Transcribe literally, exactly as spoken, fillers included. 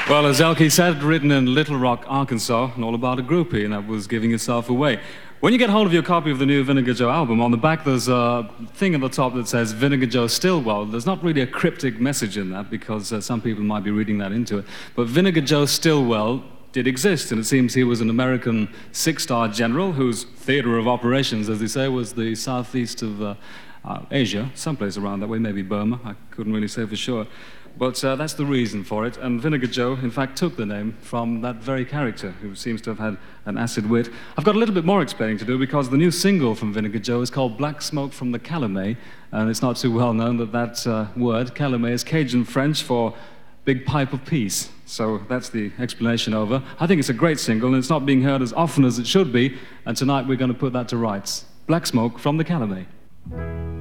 Well, as Elkie said, written in Little Rock, Arkansas, and all about a groupie, and that was giving yourself away. When you get hold of your copy of the new Vinegar Joe album, on the back there's a thing at the top that says Vinegar Joe Stillwell. There's not really a cryptic message in that because uh, some people might be reading that into it. But Vinegar Joe Stillwell did exist, and it seems he was an American six-star general whose theater of operations, as they say, was the southeast of uh, uh, Asia, someplace around that way, maybe Burma. I couldn't really say for sure. But uh, that's the reason for it, and Vinegar Joe, in fact, took the name from that very character, who seems to have had an acid wit. I've got a little bit more explaining to do, because the new single from Vinegar Joe is called Black Smoke from the Calumet, and it's not too well known that that uh, word, Calumet, is Cajun French for Big Pipe of Peace. So that's the explanation over. I think it's a great single, and it's not being heard as often as it should be, and tonight we're going to put that to rights. Black Smoke from the Calumet.